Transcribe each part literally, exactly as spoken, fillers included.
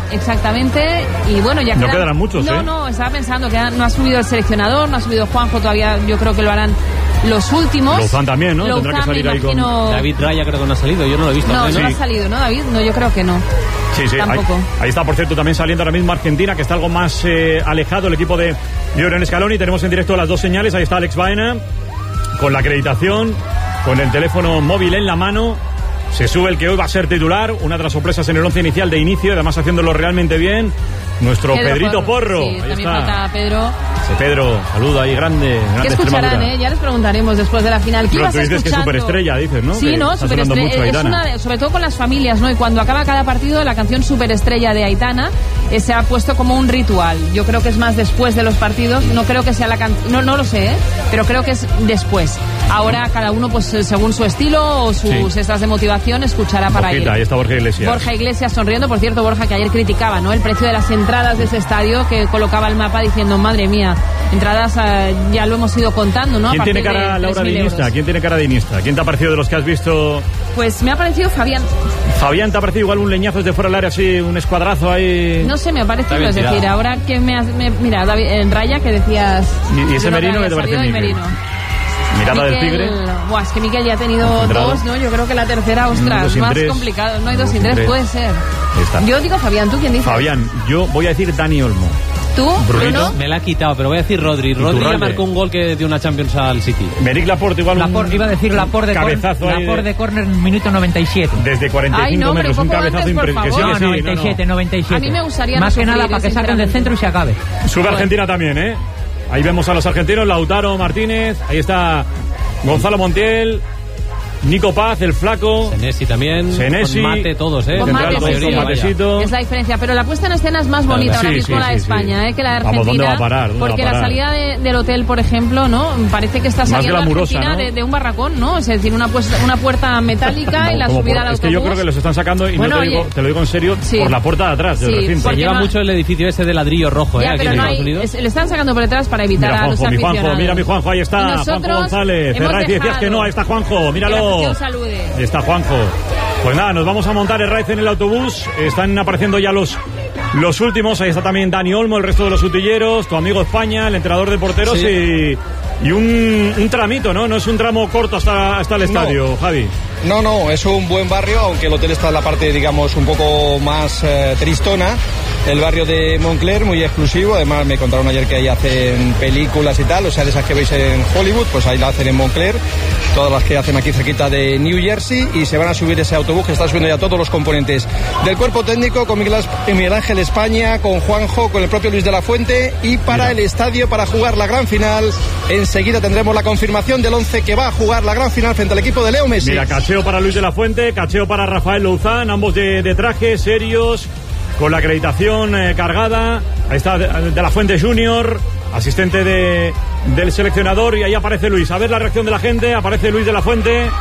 exactamente. Y bueno, ya no quedan, quedarán muchos, No, ¿eh? no, estaba pensando que no ha subido el seleccionador, no ha subido Juanjo todavía, yo creo que lo harán los últimos. Lozán también, ¿no? Lozán, Tendrá que salir ahí con... David Raya creo que no ha salido, yo no lo he visto. No, no, sí. no ha salido, ¿no, David? No, yo creo que no. Sí, sí, Tampoco. Ahí, ahí está, por cierto, también saliendo ahora mismo Argentina, que está algo más eh, alejado el equipo de Lionel Scaloni. Tenemos en directo las dos señales, ahí está Alex Baena, con la acreditación, con el teléfono móvil en la mano. Se sube el que hoy va a ser titular, una de las sorpresas en el once inicial de inicio, además haciéndolo realmente bien, nuestro Pedro Pedrito Porro. Sí, ahí también está. falta Pedro. Sí, Pedro, saludo ahí, grande, grande. ¿Qué escucharán, eh? Ya les preguntaremos después de la final. ¿Qué Pero ibas tú dices escuchando? que es superestrella, dices, ¿no? Sí, que no, está sonando superestrella. mucho Es Aitana. una de, sobre todo con las familias, ¿no? Y cuando acaba cada partido, la canción Superestrella de Aitana eh, se ha puesto como un ritual. Yo creo que es más después de los partidos. No creo que sea la canción, no, no lo sé, ¿eh? Pero creo que es después. Ahora cada uno, pues según su estilo o sus Sí. extras de motivación, escuchará para Borjita, ir. ahí está Borja Iglesias. Borja Iglesias sonriendo, por cierto, Borja, que ayer criticaba, ¿no? El precio de las entradas de ese estadio, que colocaba el mapa diciendo, madre mía, entradas eh, ya lo hemos ido contando, ¿no? ¿Quién tiene cara, de Laura, de tres mil Iniesta? euros. ¿Quién tiene cara de Iniesta? ¿Quién te ha parecido de los que has visto? Pues me ha parecido Fabián. Fabián, ¿te ha parecido igual un leñazo desde fuera del área, así, un escuadrazo ahí? No sé, me ha parecido, Está es bien decir, tirado. ahora que me has... Me, mira, David, en Raya que decías... ¿Y, y ese yo no Merino había qué te parece, salido, y Miquel? Merino. Mirada del Miquel, tigre. Buah, es que Miquel ya ha tenido Concentrado. dos, ¿no? Yo creo que la tercera, ostras, dos sin más tres. complicado. No hay dos Dos sin sin tres, tres. puede ser. Ahí está. Yo digo Fabián, ¿tú quién dices? Fabián, yo voy a decir Dani Olmo. ¿Tú, Brunito. Bruno? Me la ha quitado, pero voy a decir Rodri. Rodri ya Iturralde. marcó un gol que dio una Champions al City. Meric Laporte, igual un Laporte, iba a decir Laporte de cabezazo cor- ahí Laporte de- de córner, minuto noventa y siete. desde cuarenta y Ay, cinco no, pero metros, un un poco cabezazo antes, por impresionante. favor. Sí, No, sí, noventa y siete, no, no. noventa y siete. A mí me gustaría Más no que nada sufrir, para que saquen del sinceramente. centro y se acabe. Sube Argentina también, ¿eh? Ahí vemos a los argentinos, Lautaro Martínez, ahí está Gonzalo Montiel, Nico Paz, el flaco. Senesi también. Senesi. Con Mate todos, ¿eh? Con Central, Mate, con sí, sí. Matecito. Es la diferencia, pero la puesta en escena es más bonita Sí, ahora mismo sí, la de sí, España, sí. ¿eh? que la de Vamos, Argentina. ¿dónde va a parar? ¿Dónde Porque va a la parar? salida de- del hotel, por ejemplo, ¿no? Parece que está Más saliendo glamurosa, Argentina ¿no? de, de un barracón, ¿no? Es decir, una, puesta, una puerta metálica y la Como subida por- al es autobús. que yo creo que los están sacando, y Bueno, no te, digo, oye, te lo digo en serio, sí. por la puerta de atrás del Sí, recinto. Se porque lleva no- mucho el edificio ese de ladrillo rojo, ¿eh? Ya, Aquí pero en no Estados hay, Unidos. es- le están sacando por detrás para evitar Mira, a los Juanjo, mi Juanjo, aficionados. mira mi Juanjo, ahí Y está, Juanjo nosotros González. hemos Herraiz decías dejado que no, ahí está Juanjo, que la míralo. afición salude. Ahí está Juanjo. Pues nada, nos vamos a montar Herraiz en el autobús. Están apareciendo ya los, los últimos. Ahí está también Dani Olmo, el resto de los utilleros, tu amigo España, el entrenador de porteros Sí. y, y un, un tramito, ¿no? No es un tramo corto hasta, hasta el estadio, Javi. No, no, es un buen barrio, aunque el hotel está en la parte, digamos, un poco más eh, tristona. El barrio de Montclair, muy exclusivo. Además, me contaron ayer que ahí hacen películas y tal, o sea, de esas que veis en Hollywood, pues ahí la hacen en Montclair. Todas las que hacen aquí cerquita de New Jersey, y se van a subir ese autobús que está subiendo ya todos los componentes del cuerpo técnico, con Miguel, Miguel Ángel España, con Juanjo, con el propio Luis de la Fuente, y para Mira. el estadio para jugar la gran final. Enseguida tendremos la confirmación del once que va a jugar la gran final frente al equipo de Leo Messi. Mira, cacheo para Luis de la Fuente, cacheo para Rafael Louzán, ambos de, de traje, serios, con la acreditación eh, cargada. Ahí está de, de la Fuente Junior, asistente de, del seleccionador, y ahí aparece Luis. A ver la reacción de la gente, aparece Luis de la Fuente.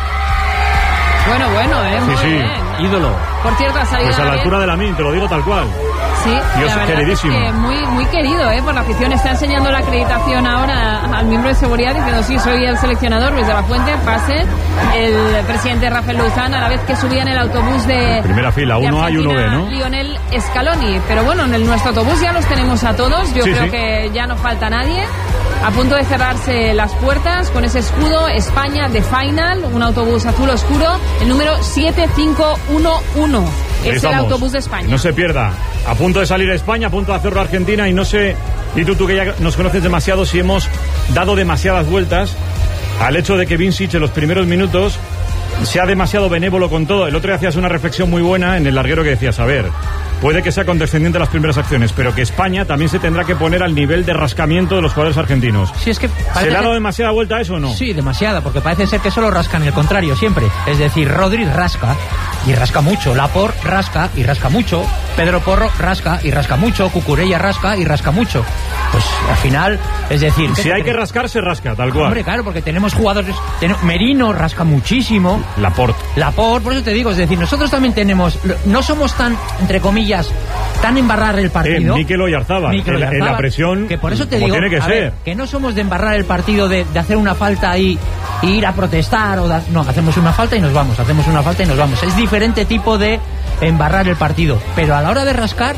Bueno, bueno, ¿eh? Muy Sí, sí. bien. Ídolo. Por cierto, ha salido Pues a la David. altura de la min, te lo digo tal cual. Sí, Dios, la verdad queridísimo. es que muy, muy querido, ¿eh? Por la afición. Está enseñando la acreditación ahora al miembro de seguridad diciendo, sí, soy el seleccionador, Luis de la Fuente, pase. El presidente Rafael Louzán, a la vez que subía en el autobús de... Primera fila, de uno A y uno B, Argentina, ¿no? Lionel Scaloni. Pero bueno, en el, nuestro autobús ya los tenemos a todos. Yo Sí, creo sí. que ya no falta nadie. A punto de cerrarse las puertas con ese escudo España de Final, un autobús azul oscuro, el número siete cinco uno uno. Ahí Es estamos. el autobús de España. No se pierda. A punto de salir España, a punto de hacerlo Argentina, y no sé, y tú, tú que ya nos conoces demasiado, si hemos dado demasiadas vueltas al hecho de que Vincic en los primeros minutos sea demasiado benévolo con todo. El otro día hacías una reflexión muy buena en el larguero que decías, a ver, puede que sea condescendiente las primeras acciones, pero que España también se tendrá que poner al nivel de rascamiento de los jugadores argentinos. Sí, es que ¿Se parece le ha dado que- demasiada vuelta a eso o no? Sí, demasiada, porque parece ser que solo rascan el contrario siempre. Es decir, Rodri rasca y rasca mucho, Laporte rasca y rasca mucho, Pedro Porro rasca y rasca mucho, Cucurella rasca y rasca mucho. Pues al final, es decir... Si hay que rascar, se rasca, tal cual. Hombre, claro, porque tenemos jugadores... ten- Merino rasca muchísimo. Laporte. Laporte, por eso te digo, es decir, nosotros también tenemos... No somos tan, entre comillas, tan embarrar el partido. Eh, Mikel Oyarzábal, Mikel en la- en la Oyarzábal, presión, que por eso te como digo, tiene que a ver, ser. que no somos de embarrar el partido, de, de hacer una falta y, y ir a protestar o de- no, hacemos una falta y nos vamos, hacemos una falta y nos vamos. Es diferente tipo de embarrar el partido, pero a la hora de rascar